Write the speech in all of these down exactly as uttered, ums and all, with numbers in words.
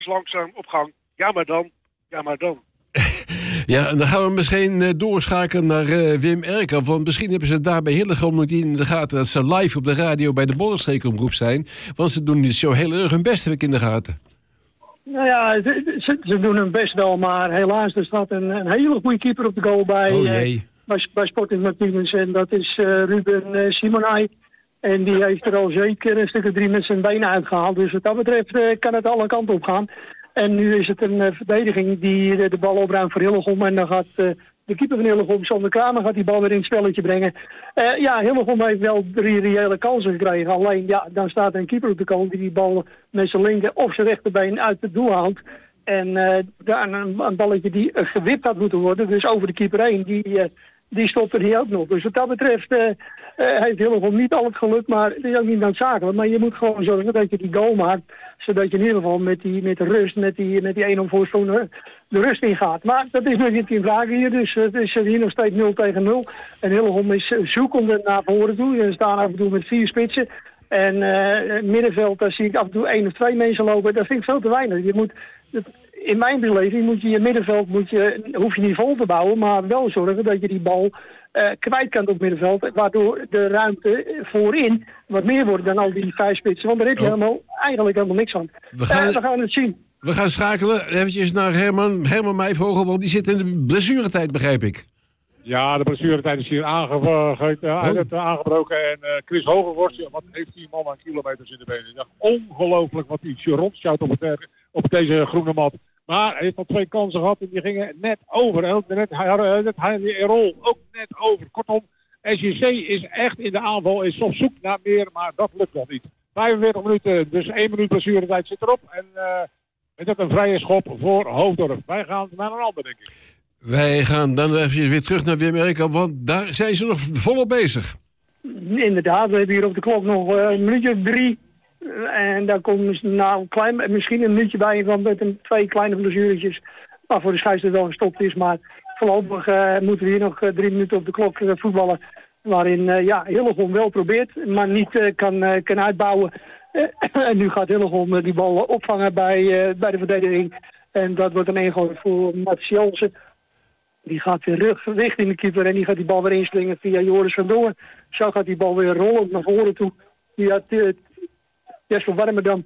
langzaam op gang. Ja, maar dan. Ja, maar dan. Ja, en dan gaan we misschien uh, doorschakelen naar uh, Wim Erkamp. Want misschien hebben ze daar bij Hillegom nog niet in de gaten dat ze live op de radio bij de Bollenstreekomroep zijn. Want ze doen die show heel erg hun best, heb ik in de gaten. Nou ja, ze, ze doen hun best wel, maar helaas, er staat een, een hele goede keeper op de goal bij, oh, uh, bij, bij Sporting Martinez. En dat is uh, Ruben uh, Simonai. En die heeft er al zeker een stuk of drie met zijn benen uitgehaald. Dus wat dat betreft uh, kan het alle kanten op gaan. En nu is het een uh, verdediging die uh, de bal opruimt voor Hillegom. En dan gaat uh, de keeper van Hillegom, Sander Kramer, gaat die bal weer in het spelletje brengen. Uh, ja, Hillegom heeft wel drie reële kansen gekregen. Alleen, ja, dan staat een keeper op de kant die die bal met zijn linker of zijn rechterbeen uit het doel haalt. En uh, dan een, een balletje die uh, gewipt had moeten worden, dus over de keeper heen, die, uh, die stopt er hier ook nog. Dus wat dat betreft uh, uh, heeft Hillegom niet al het geluk, maar het is ook niet noodzakelijk. Maar je moet gewoon zorgen dat je die goal maakt, zodat je in ieder geval met, die, met de rust, met die, met die één nul voorsprong de rust ingaat. Maar dat is nog niet in vraag hier, dus het is hier nog steeds nul tegen nul. En Hillegom is zoekende naar voren toe. Ze staan af en toe met vier spitsen. En uh, het middenveld, daar zie ik af en toe één of twee mensen lopen. Dat vind ik veel te weinig. Je moet, in mijn beleving moet je je middenveld, moet je, hoef je niet vol te bouwen, maar wel zorgen dat je die bal uh, kwijt kan op het middenveld. Waardoor de ruimte voorin wat meer wordt dan al die vijf spitsen. Want daar heb je oh. helemaal, eigenlijk helemaal niks aan. We gaan, uh, we gaan het zien. We gaan schakelen eventjes naar Herman, Herman Meijvogel, want die zit in de blessuretijd, begrijp ik. Ja, de blessuretijd is hier aange- ge- uh, oh. aangebroken. En uh, Chris Hogevorst, wat heeft die man aan kilometers in de benen? Ja, ongelooflijk wat hij rondschout op, het, op deze groene mat. Maar hij heeft al twee kansen gehad en die gingen net over. En ook net, hij, net, hij die rol ook net over. Kortom, S J C is echt in de aanval, is op zoek naar meer, maar dat lukt nog niet. vijfenveertig minuten, dus één minuut blessuretijd zit erop. En uh, is dat een vrije schop voor Hoofddorp. Wij gaan naar een ander, denk ik. Wij gaan dan even weer terug naar Wim Erkamp, want daar zijn ze nog volop bezig. Inderdaad, we hebben hier op de klok nog uh, een minuutje of drie. Uh, en daar komt nou, klein, misschien een minuutje bij van met een, twee kleine blessuretjes. Waarvoor de scheidsrechter wel gestopt is. Maar voorlopig uh, moeten we hier nog uh, drie minuten op de klok uh, voetballen. Waarin uh, ja, Hillegom wel probeert, maar niet uh, kan, uh, kan uitbouwen. Uh, en nu gaat Hillegom uh, die bal opvangen bij, uh, bij de verdediging. En dat wordt een ingooi voor Mats Jansen. Die gaat weer rug, richting de keeper en die gaat die bal weer inspringen via Joris van Doorn. Zo gaat die bal weer rollen naar voren toe. Via uh, Jesper Warmerdam.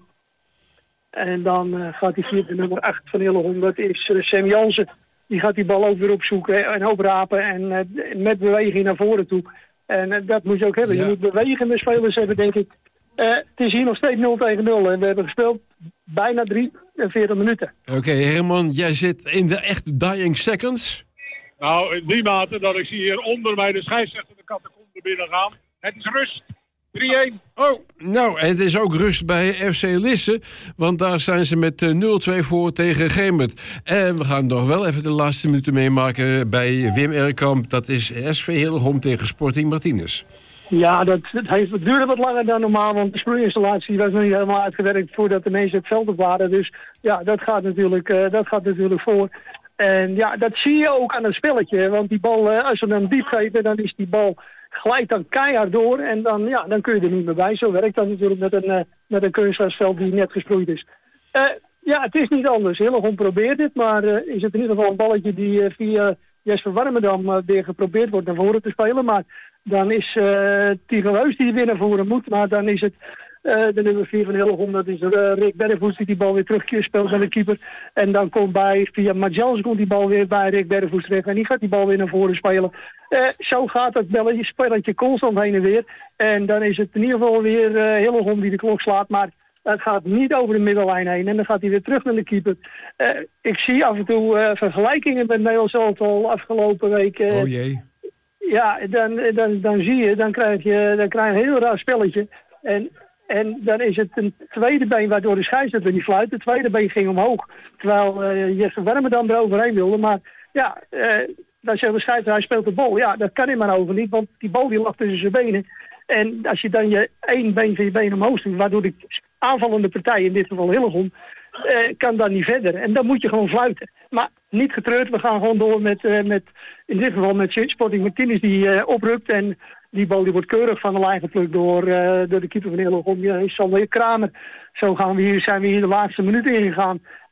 En dan uh, gaat hij via de nummer acht van Hillegom. Dat is uh, Sam Jansen. Die gaat die bal ook weer opzoeken en oprapen en uh, met beweging naar voren toe. En uh, dat moet je ook hebben. Ja. Je moet bewegende spelers hebben, denk ik. Uh, het is hier nog steeds nul tegen nul en we hebben gespeeld bijna drieënveertig minuten. Oké, okay, Herman, jij zit in de echte dying seconds. Nou, in die mate dat ik zie hier onder mij de scheidsrechter de catacombe binnen gaan. Het is rust. drie-een. Oh, nou, en het is ook rust bij F C Lisse. Want daar zijn ze met nul twee voor tegen Gemert. En we gaan nog wel even de laatste minuten meemaken bij Wim Erkamp. Dat is S V Hillegom tegen Sporting Martinez. Ja, dat, het, heeft, het duurde wat langer dan normaal, want de sproeiinstallatie was nog niet helemaal uitgewerkt voordat de mensen het veld op waren. Dus ja, dat gaat natuurlijk, uh, dat gaat natuurlijk voor. En ja, dat zie je ook aan het spelletje, want die bal, uh, als ze hem diep geven, dan is die bal glijdt dan keihard door en dan, ja, dan kun je er niet meer bij. Zo werkt dat natuurlijk met een, uh, met een kunstgrasveld die net gesproeid is. Uh, ja, het is niet anders. Hillegom probeert het, maar uh, is het in ieder geval een balletje die uh, via Jesper Warmerdam uh, weer geprobeerd wordt naar voren te spelen. Maar dan is uh, Tigo Heus die weer naar voren moet, maar dan is het uh, de nummer vier van Hillegom, dat is uh, Rick Berrevoets die die bal weer terugspeelt naar de keeper. En dan komt bij, via Majels komt die bal weer bij Rick Berrevoets terecht en die gaat die bal weer naar voren spelen. Uh, zo gaat het belletje, spelletje constant heen en weer. En dan is het in ieder geval weer uh, Hillegom die de klok slaat, maar het gaat niet over de middellijn heen en dan gaat hij weer terug naar de keeper. Uh, ik zie af en toe uh, vergelijkingen met Nederlands elftal afgelopen week. Uh, oh jee. Ja, dan, dan, dan zie je, dan krijg je, dan krijg je een heel raar spelletje. En, en dan is het een tweede been waardoor de scheidsrechter niet fluit. Het tweede been ging omhoog, terwijl uh, Jesper Warmerdam er overheen wilde. Maar ja, uh, dan zegt de scheidsrechter, hij speelt de bal. Ja, dat kan hij maar over niet, want die bal die lag tussen zijn benen. En als je dan je één been van je been omhoog doet, waardoor de aanvallende partij, in dit geval Hillegom, uh, kan dan niet verder. En dan moet je gewoon fluiten. Maar niet getreurd, we gaan gewoon door met, uh, met in dit geval met Sporting Martinez die uh, oprukt. En die bal die wordt keurig van de lijn geplukt door, uh, door de keeper van Hillegom. Ja, is Sander Kramer. Zo gaan we hier, zijn we hier de laatste minuten ingegaan.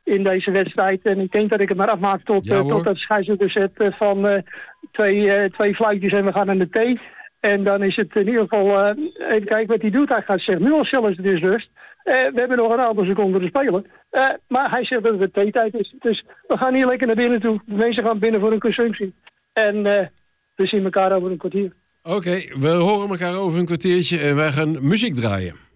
in deze wedstrijd. En ik denk dat ik het maar afmaak tot, Ja, uh, tot dat scheidsrechter zet uh, van uh, twee, uh, twee fluitjes en we gaan aan de thee. En dan is het in ieder geval, uh, even kijken wat hij doet. Hij gaat zeggen, nu al zelfs het is rust. Uh, we hebben nog een aantal seconden te spelen. Uh, maar hij zegt dat het theetijd is. Dus we gaan hier lekker naar binnen toe. De mensen gaan binnen voor een consumptie. En uh, we zien elkaar over een kwartier. Oké, okay, we horen elkaar over een kwartiertje en wij gaan muziek draaien.